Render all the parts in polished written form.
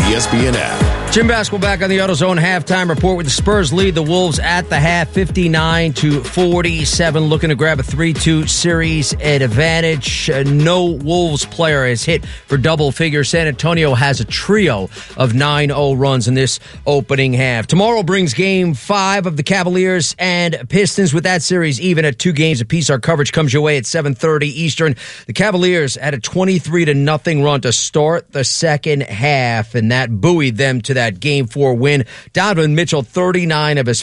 ESPN app. Jim Basketball back on the AutoZone halftime report with the Spurs lead the Wolves at the half 59-47, looking to grab a 3-2 series advantage. No Wolves player has hit for double figures. San Antonio has a trio of 9-0 runs in this opening half. Tomorrow brings game 5 of the Cavaliers and Pistons. With that series even at 2 games apiece, our coverage comes your way at 7:30 Eastern. The Cavaliers had a 23-0 run to start the second half, and that buoyed them to that Game 4 win. Donovan Mitchell, 39 of his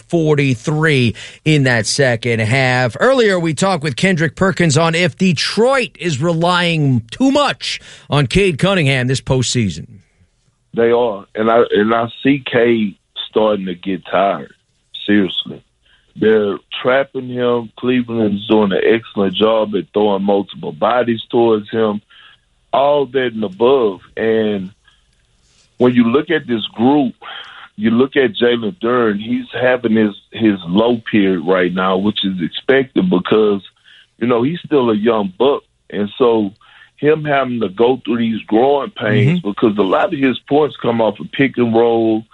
43 in that second half. Earlier, we talked with Kendrick Perkins on if Detroit is relying too much on Cade Cunningham this postseason. They are, and I see Cade starting to get tired. Seriously, they're trapping him. Cleveland is doing an excellent job at throwing multiple bodies towards him. All that and above, and when you look at this group, you look at Jalen Duren, he's having his low period right now, which is expected because, he's still a young buck. And so him having to go through these growing pains because a lot of his points come off of pick and roll,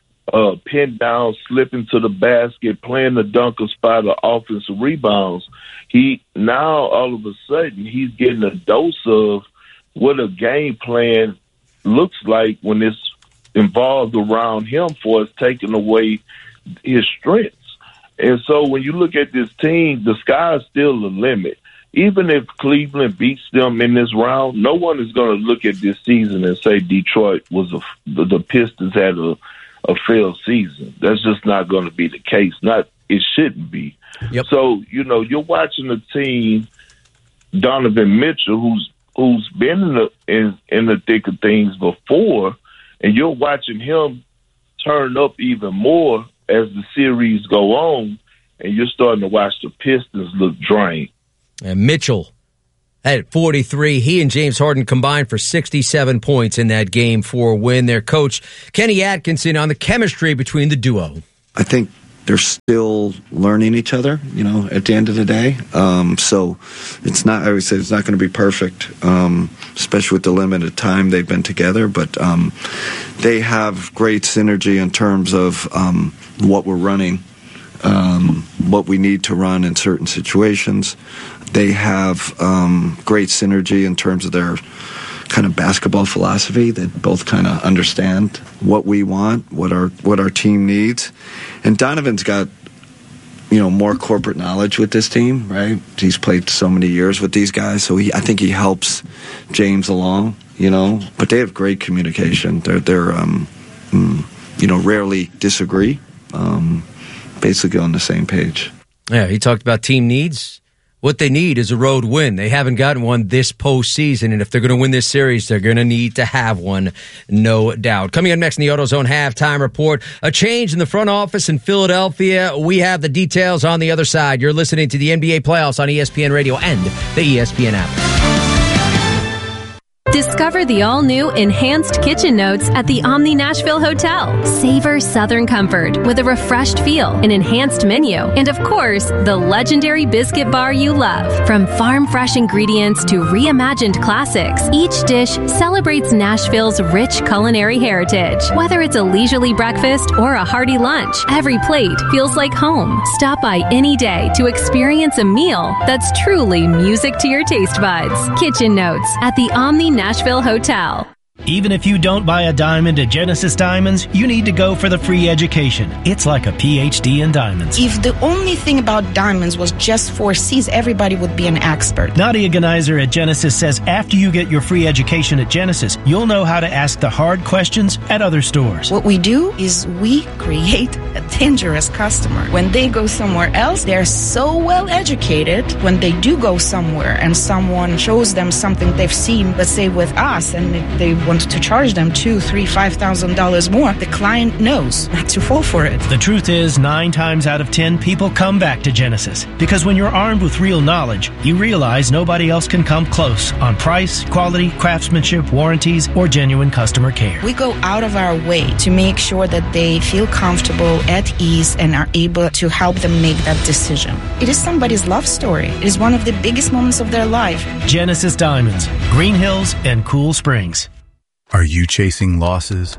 pin down, slipping to the basket, playing the dunker spot or offensive rebounds. He now all of a sudden he's getting a dose of what a game plan looks like when it's involved around him for us taking away his strengths. And so when you look at this team, the sky is still the limit. Even if Cleveland beats them in this round, no one is going to look at this season and say Detroit was the Pistons had a failed season. That's just not going to be the case. It shouldn't be. Yep. So, you're watching a team, Donovan Mitchell, who's been in the thick of things before, and you're watching him turn up even more as the series go on, and you're starting to watch the Pistons look drained. And Mitchell at 43, he and James Harden combined for 67 points in that Game 4 win. Their coach, Kenny Atkinson, on the chemistry between the duo. I think they're still learning each other, at the end of the day. So it's not, I would say it's not going to be perfect, especially with the limited time they've been together. But they have great synergy in terms of what we're running, what we need to run in certain situations. They have great synergy in terms of their kind of basketball philosophy. They both kind of understand what we want, what our team needs. And Donovan's got, more corporate knowledge with this team, right? He's played so many years with these guys, so I think he helps James along, But they have great communication. They're rarely disagree, basically on the same page. Yeah, he talked about team needs. What they need is a road win. They haven't gotten one this postseason, and if they're going to win this series, they're going to need to have one, no doubt. Coming up next in the AutoZone halftime report, a change in the front office in Philadelphia. We have the details on the other side. You're listening to the NBA playoffs on ESPN Radio and the ESPN app. Discover the all-new Enhanced Kitchen Notes at the Omni Nashville Hotel. Savor Southern comfort with a refreshed feel, an enhanced menu, and of course, the legendary biscuit bar you love. From farm-fresh ingredients to reimagined classics, each dish celebrates Nashville's rich culinary heritage. Whether it's a leisurely breakfast or a hearty lunch, every plate feels like home. Stop by any day to experience a meal that's truly music to your taste buds. Kitchen Notes at the Omni Nashville Hotel. Even if you don't buy a diamond at Genesis Diamonds, you need to go for the free education. It's like a PhD in diamonds. If the only thing about diamonds was just 4 C's, everybody would be an expert. Nadia Ganizer at Genesis says after you get your free education at Genesis, you'll know how to ask the hard questions at other stores. What we do is we create a dangerous customer. When they go somewhere else, they're so well educated. When they do go somewhere and someone shows them something they've seen, let's say with us, and they want to charge them $2,000, $3,000, $5,000 more, the client knows not to fall for it. The truth is, 9 times out of 10, people come back to Genesis. Because when you're armed with real knowledge, you realize nobody else can come close on price, quality, craftsmanship, warranties, or genuine customer care. We go out of our way to make sure that they feel comfortable, at ease, and are able to help them make that decision. It is somebody's love story. It is one of the biggest moments of their life. Genesis Diamonds, Green Hills, and Cool Springs. Are you chasing losses?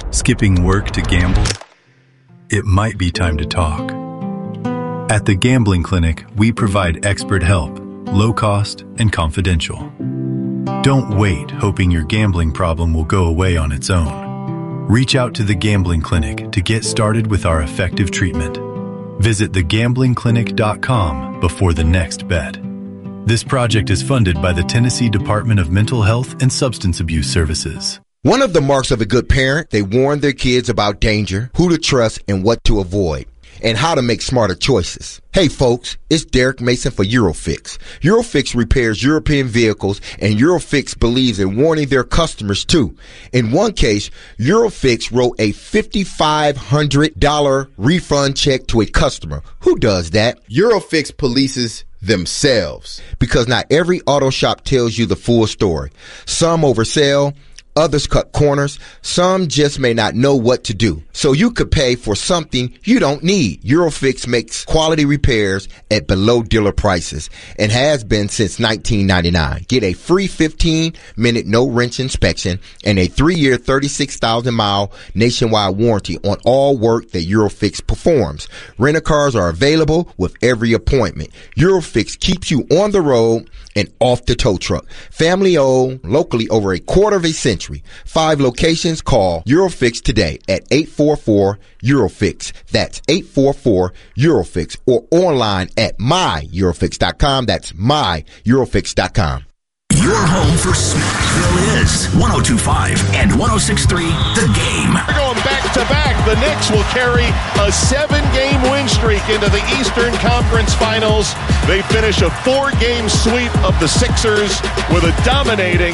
Skipping work to gamble? It might be time to talk. At the Gambling Clinic, we provide expert help, low cost and confidential. Don't wait hoping your gambling problem will go away on its own. Reach out to the Gambling Clinic to get started with our effective treatment. Visit thegamblingclinic.com before the next bet. This project is funded by the Tennessee Department of Mental Health and Substance Abuse Services. One of the marks of a good parent, they warn their kids about danger, who to trust, and what to avoid, and how to make smarter choices. Hey folks, it's Derek Mason for Eurofix. Eurofix repairs European vehicles, and Eurofix believes in warning their customers too. In one case, Eurofix wrote a $5,500 refund check to a customer. Who does that? Eurofix polices themselves. Because not every auto shop tells you the full story. Some oversell, others cut corners, some just may not know what to do. So you could pay for something you don't need. Eurofix makes quality repairs at below dealer prices and has been since 1999. Get a free 15-minute no-wrench inspection and a 3-year, 36,000-mile nationwide warranty on all work that Eurofix performs. Rent-a-cars are available with every appointment. Eurofix keeps you on the road and off the tow truck. Family owned, locally over a quarter of a century. 5 locations. Call Eurofix today at 844-EUROFIX. That's 844-EUROFIX, or online at myeurofix.com. That's myeurofix.com. Your home for Smackville is 102.5 and 106.3 The Game. We're going back-to-back. The Knicks will carry a 7-game win streak into the Eastern Conference Finals. They finish a 4-game sweep of the Sixers with a dominating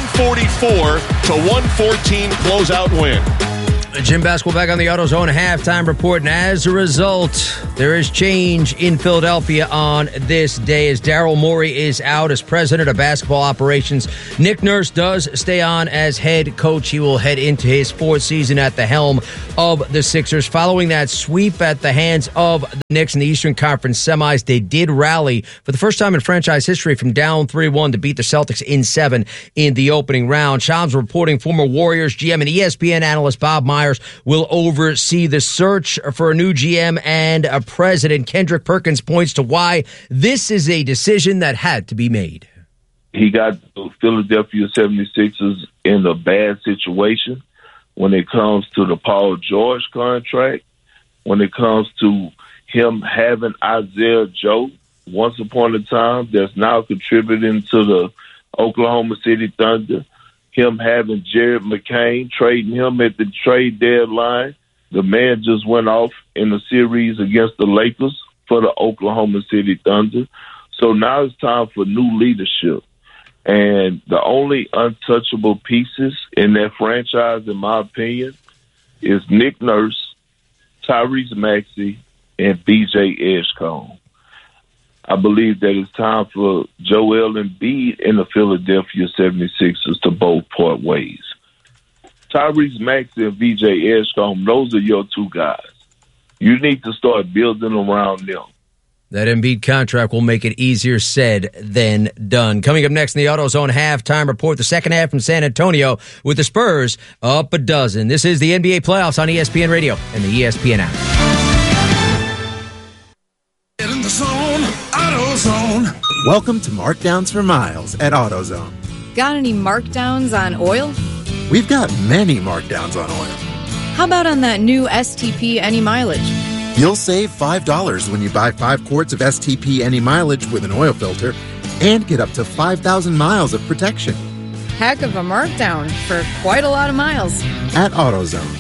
144-114 closeout win. Jim Basketball back on the AutoZone halftime report, and as a result, there is change in Philadelphia on this day as Daryl Morey is out as president of basketball operations. Nick Nurse does stay on as head coach. He will head into his 4th season at the helm of the Sixers. Following that sweep at the hands of the Knicks in the Eastern Conference semis, they did rally for the first time in franchise history from down 3-1 to beat the Celtics in 7 in the opening round. Shams reporting former Warriors GM and ESPN analyst Bob Myers will oversee the search for a new GM and a president. Kendrick Perkins points to why this is a decision that had to be made. He got the Philadelphia 76ers in a bad situation when it comes to the Paul George contract, when it comes to him having Isaiah Joe once upon a time that's now contributing to the Oklahoma City Thunder, him having Jared McCain, trading him at the trade deadline. The man just went off in the series against the Lakers for the Oklahoma City Thunder. So now it's time for new leadership. And the only untouchable pieces in that franchise, in my opinion, is Nick Nurse, Tyrese Maxey, and B.J. Edgecombe. I believe that it's time for Joel Embiid and the Philadelphia 76ers to both part ways. Tyrese Maxey and B.J. Edgecombe, those are your 2 guys. You need to start building around them. That Embiid contract will make it easier said than done. Coming up next in the AutoZone halftime report, the second half from San Antonio with the Spurs up a dozen. This is the NBA playoffs on ESPN Radio and the ESPN app. Get in the zone, AutoZone. Welcome to Markdowns for Miles at AutoZone. Got any markdowns on oil? We've got many markdowns on oil. How about on that new STP Any Mileage? You'll save $5 when you buy 5 quarts of STP Any Mileage with an oil filter and get up to 5,000 miles of protection. Heck of a markdown for quite a lot of miles. At AutoZone.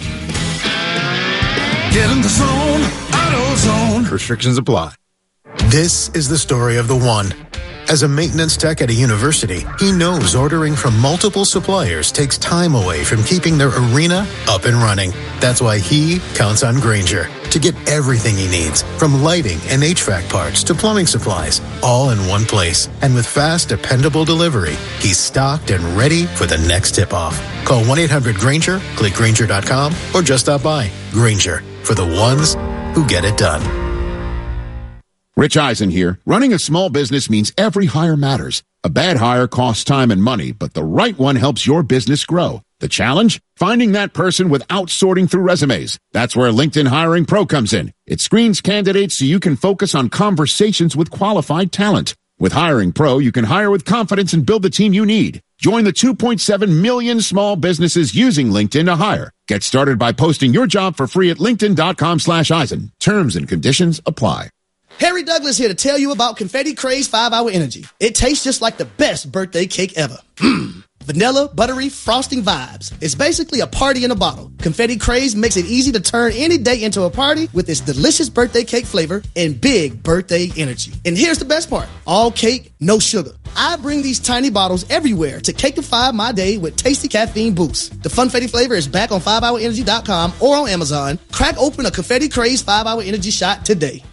Get in the zone, AutoZone. Restrictions apply. This is the story of the one. As a maintenance tech at a university, he knows ordering from multiple suppliers takes time away from keeping their arena up and running. That's why he counts on Grainger to get everything he needs, from lighting and HVAC parts to plumbing supplies, all in one place. And with fast, dependable delivery, he's stocked and ready for the next tip-off. Call 1-800-GRAINGER, click Grainger.com, or just stop by. Grainger, for the ones who get it done. Rich Eisen here. Running a small business means every hire matters. A bad hire costs time and money, but the right one helps your business grow. The challenge? Finding that person without sorting through resumes. That's where LinkedIn Hiring Pro comes in. It screens candidates so you can focus on conversations with qualified talent. With Hiring Pro, you can hire with confidence and build the team you need. Join the 2.7 million small businesses using LinkedIn to hire. Get started by posting your job for free at linkedin.com/Eisen. Terms and conditions apply. Harry Douglas here to tell you about Confetti Craze 5-Hour Energy. It tastes just like the best birthday cake ever. Vanilla, buttery, frosting vibes. It's basically a party in a bottle. Confetti Craze makes it easy to turn any day into a party with its delicious birthday cake flavor and big birthday energy. And here's the best part. All cake, no sugar. I bring these tiny bottles everywhere to cakeify my day with tasty caffeine boost. The Funfetti flavor is back on 5hourenergy.com or on Amazon. Crack open a Confetti Craze 5-Hour Energy shot today.